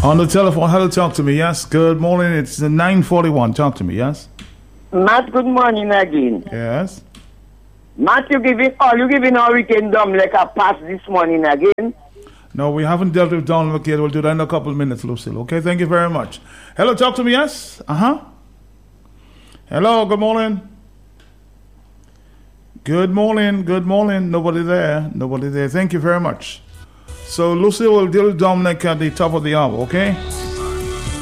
On the telephone, hello, talk to me, yes. Good morning, it's 9:41, talk to me, yes. Matt, good morning again. Yes. Matt, you giving our weekend dumb like a pass this morning again? No, we haven't dealt with Don yet. We'll do that in a couple of minutes, Lucille. Okay, thank you very much. Hello, talk to me, yes. Hello, good morning. Good morning. Nobody there. Thank you very much. So Lucy will deal with Dominic at the top of the hour, okay?